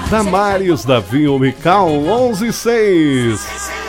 Damares, Davi Umical, 11:06.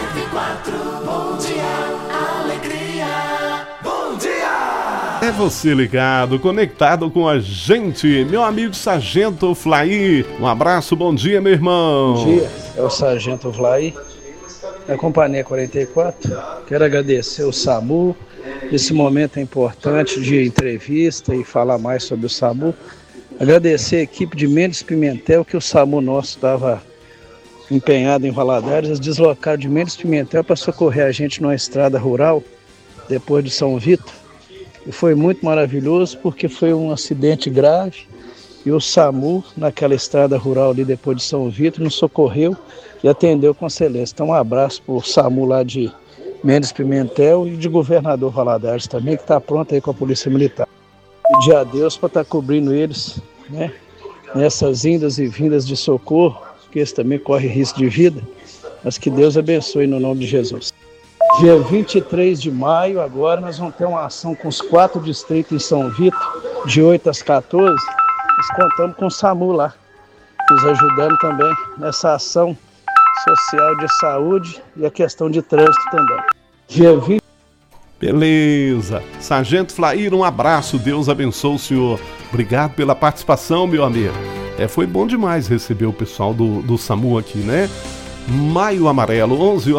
Bom dia, alegria. Bom dia. É você ligado, conectado com a gente, meu amigo Sargento Flair. Um abraço, bom dia, meu irmão. Bom dia, é o Sargento Flair, da Companhia 44. Quero agradecer o SAMU, esse momento é importante de entrevista e falar mais sobre o SAMU. Agradecer a equipe de Mendes Pimentel, que o SAMU nosso estava empenhado em Valadares. Eles deslocaram de Mendes Pimentel para socorrer a gente numa estrada rural, depois de São Vito. E foi muito maravilhoso, porque foi um acidente grave. E o SAMU, naquela estrada rural ali, depois de São Vito, nos socorreu e atendeu com excelência. Então, um abraço para o SAMU lá de Mendes Pimentel e de Governador Valadares também, que está pronto aí com a Polícia Militar. Pedir a Deus para estar cobrindo eles, né, nessas indas e vindas de socorro, porque eles também correm risco de vida, mas que Deus abençoe no nome de Jesus. Dia 23 de maio, agora nós vamos ter uma ação com os 4 distritos em São Vito, de 8 às 14, nós contamos com o SAMU lá, nos ajudando também nessa ação social de saúde e a questão de trânsito também. Dia 20. Beleza. Sargento Flair, um abraço, Deus abençoe o senhor. Obrigado pela participação, meu amigo. Foi bom demais receber o pessoal do SAMU aqui, né? Maio Amarelo,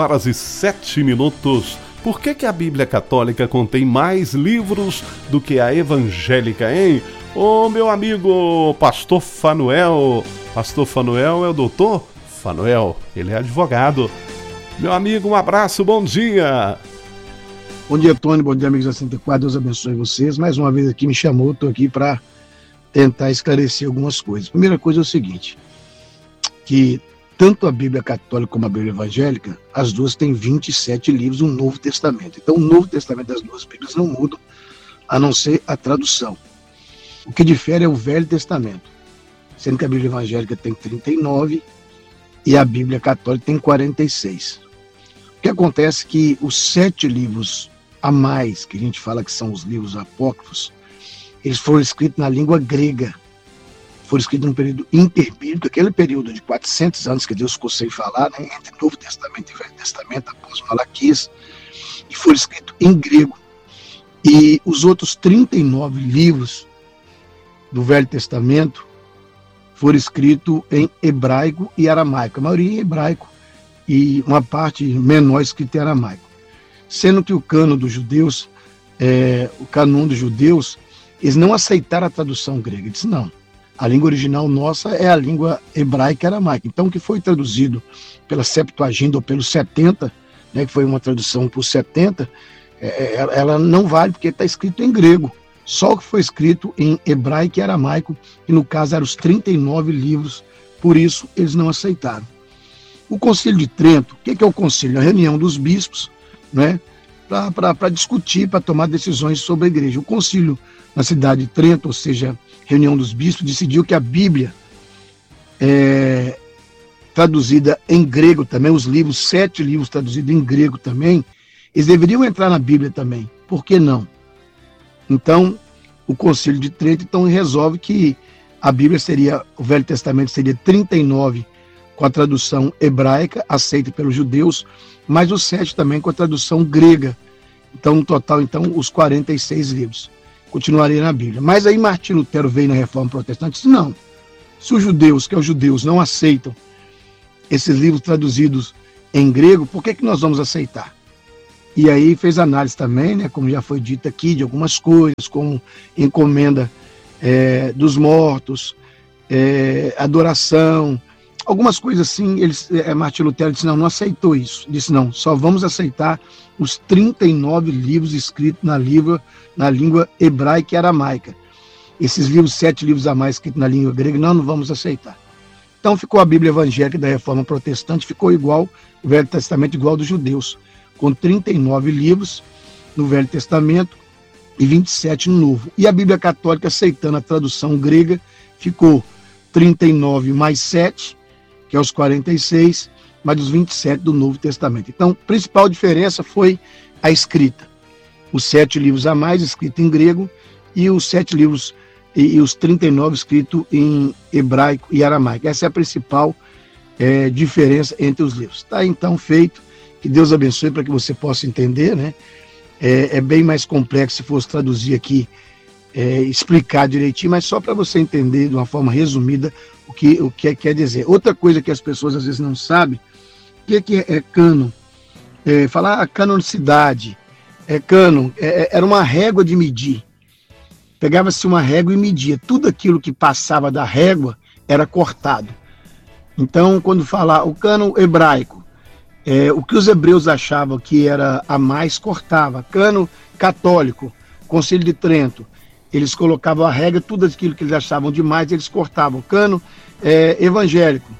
11h07. Por que a Bíblia Católica contém mais livros do que a evangélica, hein? Ô, meu amigo Pastor Fanuel. Pastor Fanuel é o doutor Fanuel, ele é advogado. Meu amigo, um abraço, bom dia. Bom dia, Tony, bom dia, amigos da 64, Deus abençoe vocês. Mais uma vez aqui me chamou, estou aqui para tentar esclarecer algumas coisas. Primeira coisa é o seguinte, que tanto a Bíblia Católica como a Bíblia Evangélica, as duas têm 27 livros no Novo Testamento. Então o Novo Testamento das duas Bíblias não mudam, a não ser a tradução. O que difere é o Velho Testamento, sendo que a Bíblia Evangélica tem 39 e a Bíblia Católica tem 46. O que acontece é que os 7 livros a mais, que a gente fala que são os livros apócrifos, eles foram escritos na língua grega, foram escritos num período interbíblico, aquele período de 400 anos que Deus ficou sem falar, né, entre Novo Testamento e Velho Testamento, após Malaquias, e foram escritos em grego. E os outros 39 livros do Velho Testamento foram escritos em hebraico e aramaico, a maioria em hebraico e uma parte menor escrita em aramaico. Sendo que o cânon dos judeus, eles não aceitaram a tradução grega. Eles disseram, não, a língua original nossa é a língua hebraica e aramaica. Então, o que foi traduzido pela Septuaginta ou pelos 70, né, que foi uma tradução por 70, ela não vale porque está escrito em grego. Só o que foi escrito em hebraico e aramaico, e no caso eram os 39 livros, por isso eles não aceitaram. O Concílio de Trento, o que é o Concílio? A reunião dos bispos, né, para discutir, para tomar decisões sobre a igreja. O concílio na cidade de Trento, ou seja, reunião dos bispos, decidiu que a Bíblia, traduzida em grego também, os livros, 7 livros traduzidos em grego também, eles deveriam entrar na Bíblia também. Por que não? Então, o concílio de Trento então, resolve que a Bíblia seria, o Velho Testamento seria 39 com a tradução hebraica, aceita pelos judeus, mas os 7 também com a tradução grega. Então, no total, então, os 46 livros continuariam na Bíblia. Mas aí Martinho Lutero veio na Reforma Protestante e disse, não, se os judeus, que os judeus não aceitam esses livros traduzidos em grego, por que nós vamos aceitar? E aí fez análise também, né, como já foi dito aqui, de algumas coisas, como encomenda dos mortos, adoração, algumas coisas assim. Martinho Lutero disse, não aceitou isso. Disse, não, só vamos aceitar os 39 livros escritos na língua hebraica e aramaica. Esses livros, 7 livros a mais escritos na língua grega, não vamos aceitar. Então ficou a Bíblia Evangélica da Reforma Protestante, ficou igual, o Velho Testamento igual dos judeus, com 39 livros no Velho Testamento e 27 no Novo. E a Bíblia Católica, aceitando a tradução grega, ficou 39 mais 7, que é os 46, mais os 27 do Novo Testamento. Então, a principal diferença foi a escrita. Os 7 livros a mais, escritos em grego, e os 7 livros e os 39 escritos em hebraico e aramaico. Essa é a principal diferença entre os livros. Está então feito, que Deus abençoe para que você possa entender, né? É bem mais complexo se fosse traduzir aqui, explicar direitinho, mas só para você entender de uma forma resumida o que quer dizer. Outra coisa que as pessoas às vezes não sabem, o que é cânon? Falar a canonicidade, cânon, era uma régua de medir. Pegava-se uma régua e media. Tudo aquilo que passava da régua era cortado. Então, quando falar o cânon hebraico, o que os hebreus achavam que era a mais, cortava. Cânon católico, Concílio de Trento, eles colocavam a regra, tudo aquilo que eles achavam demais, eles cortavam. Cânon evangélico,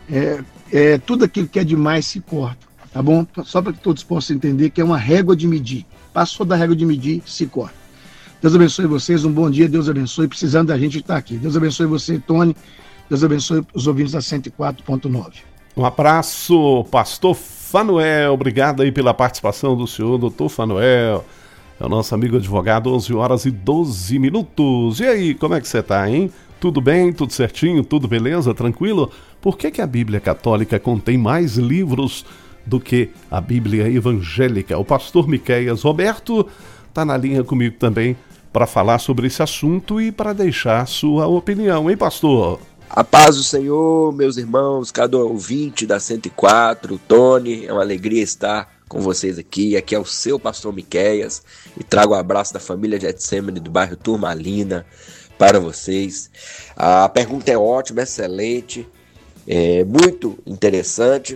tudo aquilo que é demais se corta. Tá bom? Só para que todos possam entender que é uma régua de medir. Passou da régua de medir, se corta. Deus abençoe vocês, um bom dia, Deus abençoe, precisando da gente estar aqui. Deus abençoe você, Tony, Deus abençoe os ouvintes da 104.9. Um abraço, pastor Fanuel, obrigado aí pela participação do senhor, doutor Fanuel, é o nosso amigo advogado, 11 horas e 12 minutos. E aí, como é que você tá, hein? Tudo bem, tudo certinho, tudo beleza, tranquilo? Por que a Bíblia Católica contém mais livros do que a Bíblia Evangélica? O pastor Miqueias Roberto está na linha comigo também para falar sobre esse assunto e para deixar sua opinião, hein, pastor? A paz do Senhor, meus irmãos, cada ouvinte da 104, Tony, é uma alegria estar com vocês aqui. Aqui é o seu pastor Miqueias e trago o abraço da família Getsemane do bairro Turmalina para vocês. A pergunta é ótima, excelente, muito interessante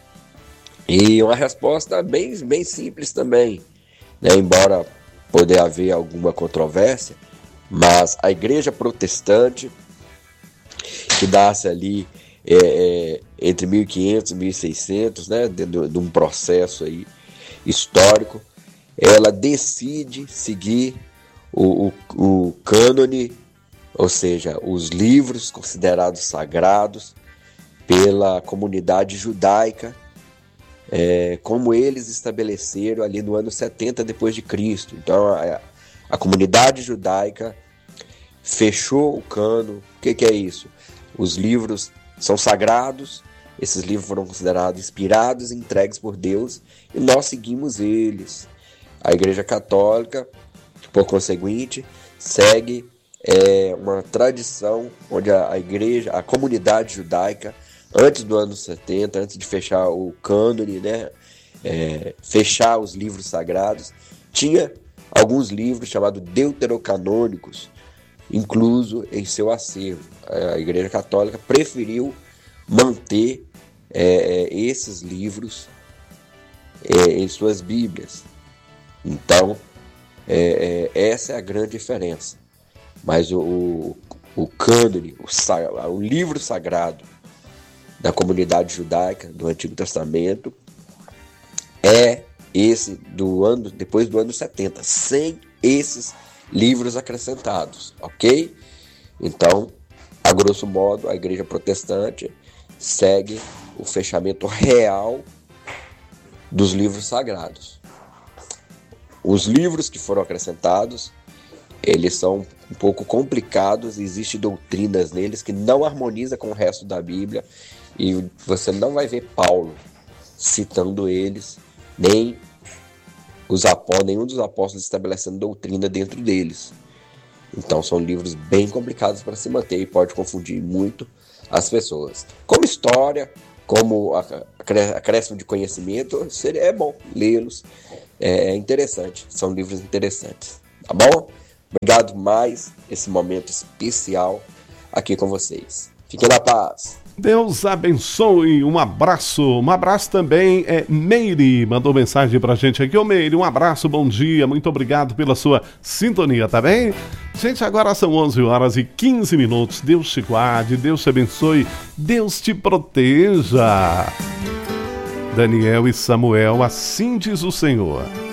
e uma resposta bem simples também, né? Embora poder haver alguma controvérsia, mas a igreja protestante, que nasce ali entre 1500 e 1600, né, de um processo aí histórico, ela decide seguir o cânone, ou seja, os livros considerados sagrados pela comunidade judaica, como eles estabeleceram ali no ano 70 depois de Cristo. Então a comunidade judaica fechou o cânon. O que é isso? Os livros são sagrados, esses livros foram considerados inspirados e entregues por Deus e nós seguimos eles. A Igreja Católica, por conseguinte, segue uma tradição onde a comunidade judaica, antes do ano 70, antes de fechar o cânone, né, fechar os livros sagrados, tinha alguns livros chamados deuterocanônicos, incluso em seu acervo. A Igreja Católica preferiu manter esses livros em suas Bíblias. Então, essa é a grande diferença. Mas o cânone, o livro sagrado da comunidade judaica do Antigo Testamento é esse depois do ano 70, sem esses livros acrescentados, ok? Então, a grosso modo, a igreja protestante segue o fechamento real dos livros sagrados. Os livros que foram acrescentados, eles são um pouco complicados, existem doutrinas neles que não harmonizam com o resto da Bíblia, e você não vai ver Paulo citando eles, nem nenhum dos apóstolos estabelecendo doutrina dentro deles. Então são livros bem complicados para se manter e pode confundir muito as pessoas. Como história, como acréscimo de conhecimento, é bom lê-los, é interessante, são livros interessantes, tá bom? Obrigado mais esse momento especial aqui com vocês. Fiquem na paz. Deus abençoe, um abraço também, Meire, mandou mensagem pra gente aqui, Meire, um abraço, bom dia, muito obrigado pela sua sintonia, tá bem? Gente, agora são 11 horas e 15 minutos, Deus te guarde, Deus te abençoe, Deus te proteja. Daniel e Samuel, assim diz o Senhor.